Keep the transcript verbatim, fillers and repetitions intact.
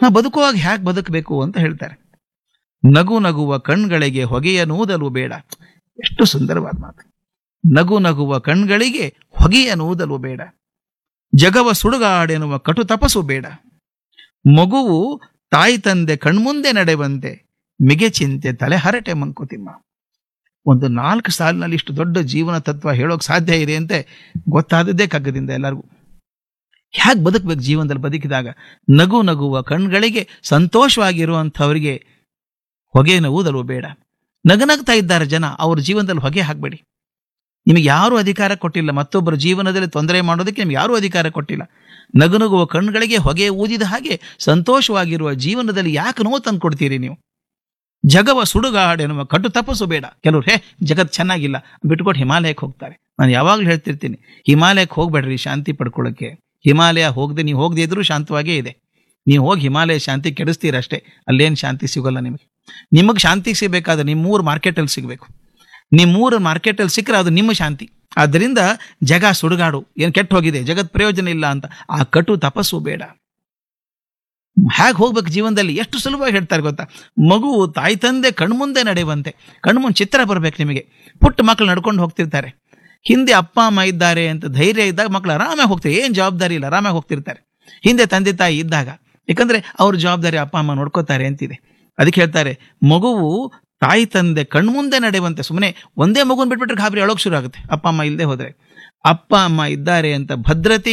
ನಾ ಬದುಕುವಾಗ ಹ್ಯಾಕ್ ಬದುಕಬೇಕು ಅಂತ ಹೇಳ್ತಾರೆ. ನಗು ನಗುವ ಕಣ್ಗಳಿಗೆ ಹೊಗೆಯ ನೂದಲು ಬೇಡ. ಎಷ್ಟು ಸುಂದರವಾದ ಮಾತು. ನಗು ನಗುವ ಕಣ್ಗಳಿಗೆ ಹೊಗೆಯ ನೂದಲು ಬೇಡ, ಜಗವ ಸುಡುಗಾಡೆನ್ನುವ ಕಟು ತಪಸ್ಸು ಬೇಡ. ಮಗುವು ತಾಯಿ ತಂದೆ ಕಣ್ಮುಂದೆ ನಡೆವಂತೆ ಮಿಗೆ ಚಿಂತೆ ತಲೆ ಹರಟೆ ಮಂಕುತಿಮ್ಮ. ಒಂದು ನಾಲ್ಕು ಸಾಲಿನಲ್ಲಿ ಇಷ್ಟು ದೊಡ್ಡ ಜೀವನ ತತ್ವ ಹೇಳೋಕೆ ಸಾಧ್ಯ ಇದೆ ಅಂತೆ ಗೊತ್ತಾದದ್ದೇ ಕಗ್ಗದಿಂದ ಎಲ್ಲರಿಗೂ. ಹ್ಯಾಕ್ ಬದುಕಬೇಕು ಜೀವನದಲ್ಲಿ ಬದುಕಿದಾಗ? ನಗು ನಗುವ ಕಣ್ಗಳಿಗೆ ಸಂತೋಷವಾಗಿರುವಂಥವರಿಗೆ ಹೊಗೆಯನ್ನು ಊದಲು ಬೇಡ. ನಗನಗ್ತಾ ಇದ್ದಾರೆ ಜನ, ಅವ್ರ ಜೀವನದಲ್ಲಿ ಹೊಗೆ ಹಾಕಬೇಡಿ. ನಿಮಗೆ ಯಾರೂ ಅಧಿಕಾರ ಕೊಟ್ಟಿಲ್ಲ, ಮತ್ತೊಬ್ಬರ ಜೀವನದಲ್ಲಿ ತೊಂದರೆ ಮಾಡೋದಕ್ಕೆ ನಿಮ್ಗೆ ಯಾರೂ ಅಧಿಕಾರ ಕೊಟ್ಟಿಲ್ಲ. ನಗುನಗುವ ಕಣ್ಗಳಿಗೆ ಹೊಗೆ ಊದಿದ ಹಾಗೆ ಸಂತೋಷವಾಗಿರುವ ಜೀವನದಲ್ಲಿ ಯಾಕೆ ನೋವು ತಂದು ಕೊಡ್ತೀರಿ ನೀವು? ಜಗವ ಸುಡುಗಾಡೆನ್ನುವ ಕಟು ತಪಸ್ಸು ಬೇಡ. ಕೆಲವ್ರು ಹೇ ಜಗತ್ ಚೆನ್ನಾಗಿಲ್ಲ ಬಿಟ್ಕೊಟ್ಟು ಹಿಮಾಲಯಕ್ಕೆ ಹೋಗ್ತಾರೆ. ನಾನು ಯಾವಾಗಲೂ ಹೇಳ್ತಿರ್ತೀನಿ, ಹಿಮಾಲಯಕ್ಕೆ ಹೋಗ್ಬೇಡ್ರಿ ಶಾಂತಿ ಪಡ್ಕೊಳ್ಳೋಕ್ಕೆ. ಹಿಮಾಲಯ ಹೋಗದೆ ನೀವು ಹೋಗದೆ ಇದ್ರೂ ಶಾಂತವಾಗೇ ಇದೆ. ನೀವು ಹೋಗಿ ಹಿಮಾಲಯ ಶಾಂತಿ ಕೆಡಿಸ್ತೀರಷ್ಟೇ, ಅಲ್ಲೇನು ಶಾಂತಿ ಸಿಗೋಲ್ಲ ನಿಮಗೆ. ನಿಮಗೆ ಶಾಂತಿ ಸಿಗಬೇಕಾದ್ರೆ ನಿಮ್ಮೂರು ಮಾರ್ಕೆಟಲ್ಲಿ ಸಿಗಬೇಕು. ನಿಮ್ಮೂರು ಮಾರ್ಕೆಟಲ್ಲಿ ಸಿಕ್ಕರೆ ಅದು ನಿಮ್ಮ ಶಾಂತಿ. ಆದ್ದರಿಂದ ಜಗ ಸುಡುಗಾಡು, ಏನು ಕೆಟ್ಟು ಹೋಗಿದೆ, ಜಗತ್ ಪ್ರಯೋಜನ ಇಲ್ಲ ಅಂತ ಆ ಕಟು ತಪಸ್ಸು ಬೇಡ. ಹೇಗೆ ಹೋಗ್ಬೇಕು ಜೀವನದಲ್ಲಿ? ಎಷ್ಟು ಸುಲಭವಾಗಿ ಹೇಳ್ತಾರೆ ಗೊತ್ತಾ? ಮಗುವು ತಾಯಿ ತಂದೆ ಕಣ್ಮುಂದೆ ನಡೆಯುವಂತೆ. ಕಣ್ಮುಂದೆ ಚಿತ್ರ ಬರಬೇಕು ನಿಮಗೆ. ಪುಟ್ಟ ಮಕ್ಕಳು ನಡ್ಕೊಂಡು ಹೋಗ್ತಿರ್ತಾರೆ, ಹಿಂದೆ ಅಪ್ಪ ಅಮ್ಮ ಇದ್ದಾರೆ ಅಂತ ಧೈರ್ಯ ಇದ್ದಾಗ ಮಕ್ಕಳು ಆರಾಮಾಗಿ ಹೋಗ್ತಾರೆ, ಏನು ಜವಾಬ್ದಾರಿ ಇಲ್ಲ, ಆರಾಮಾಗಿ ಹೋಗ್ತಿರ್ತಾರೆ. ಹಿಂದೆ ತಂದೆ ತಾಯಿ ಇದ್ದಾಗ, ಯಾಕಂದ್ರೆ ಅವ್ರ ಜವಾಬ್ದಾರಿ ಅಪ್ಪ ಅಮ್ಮ ನೋಡ್ಕೋತಾರೆ ಅಂತಿದೆ. ಅದಕ್ಕೆ ಹೇಳ್ತಾರೆ, ಮಗುವು ತಾಯಿ ತಂದೆ ಕಣ್ಮುಂದೆ ನಡೆಯುವಂತೆ. ಸುಮ್ಮನೆ ಒಂದೇ ಮಗುನ ಬಿಟ್ಬಿಟ್ರೆ ಗಾಬರಿ ಅಳೋಕ್ ಶುರು ಆಗುತ್ತೆ ಅಪ್ಪ ಅಮ್ಮ ಇಲ್ಲದೆ ಹೋದ್ರೆ. ಅಪ್ಪ ಅಮ್ಮ ಇದ್ದಾರೆ ಅಂತ ಭದ್ರತೆ